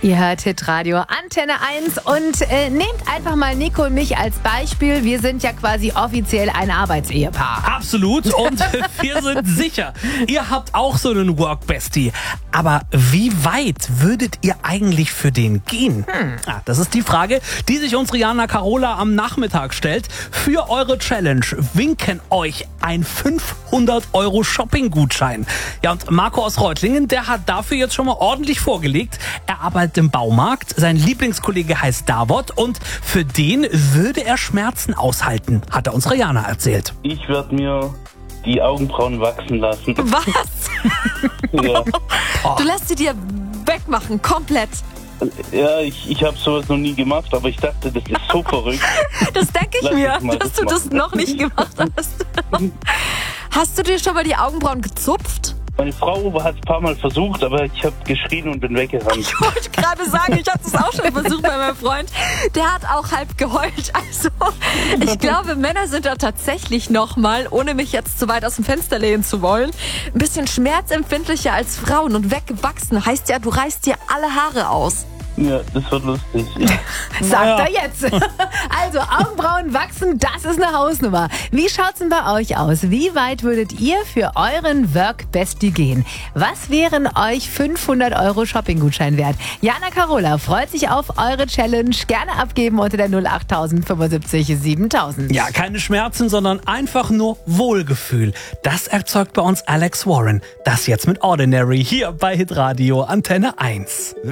Ihr hört Hitradio Antenne 1 und nehmt einfach mal Nico und mich als Beispiel. Wir sind ja quasi offiziell ein Arbeitsehepaar. Absolut, und wir sind sicher, ihr habt auch so einen Work-Bestie. Aber wie weit würdet ihr eigentlich für den gehen? Ja, das ist die Frage, die sich unsere Jana Carola am Nachmittag stellt. Für eure Challenge winken euch ein 500€ Shopping-Gutschein. Ja, und Marco aus Reutlingen, der hat dafür jetzt schon mal ordentlich vorgelegt. Er arbeitet im Baumarkt, sein Lieblingskollege heißt Davot und für den würde er Schmerzen aushalten, hat er unserer Jana erzählt. Ich werde mir die Augenbrauen wachsen lassen. Was? Ja, Du lässt sie dir wegmachen, komplett. ja ich habe sowas noch nie gemacht, aber ich dachte, das ist so verrückt. Das denke ich Lass mir, uns mal dass das du das machen. noch nicht gemacht hast. Hast du dir schon mal die Augenbrauen gezupft? Meine Frau hat es ein paar Mal versucht, aber ich habe geschrien und bin weggerannt. Ich wollte gerade sagen, ich habe es auch schon versucht bei meinem Freund. Der hat auch halb geheult. Also ich glaube, Männer sind da tatsächlich nochmal, ohne mich jetzt zu weit aus dem Fenster lehnen zu wollen, ein bisschen schmerzempfindlicher als Frauen. Und weggewachsen heißt ja, du reißt dir alle Haare aus. Ja, das wird lustig. Ja. Sagt er jetzt. Also Augenbrauen wachsen, das ist eine Hausnummer. Wie schaut's denn bei euch aus? Wie weit würdet ihr für euren Work-Bestie gehen? Was wären euch 500€ Shopping-Gutschein wert? Jana Carola freut sich auf eure Challenge. Gerne abgeben unter der 08000 75 7000. Ja, keine Schmerzen, sondern einfach nur Wohlgefühl. Das erzeugt bei uns Alex Warren. Das jetzt mit Ordinary hier bei Hitradio Antenne 1.